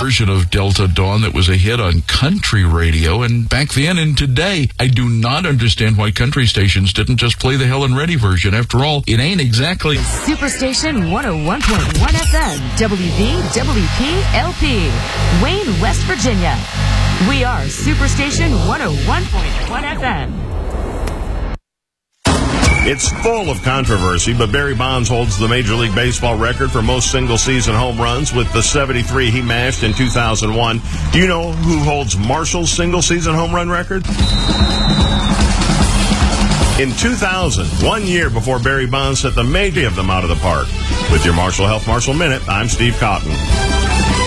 version of Delta Dawn that was a hit on country radio. And back then and today, I do not understand why country stations didn't just play the Helen Reddy version. After all, it ain't exactly Superstation 101.1 FM, WVWP-LP, Wayne, West Virginia. We are Superstation 101.1 FM. It's full of controversy, but Barry Bonds holds the Major League Baseball record for most single-season home runs with the 73 he mashed in 2001. Do you know who holds Marshall's single-season home run record? In 2000, 1 year before Barry Bonds set the majority of them out of the park. With your Marshall Health Marshall Minute, I'm Steve Cotton.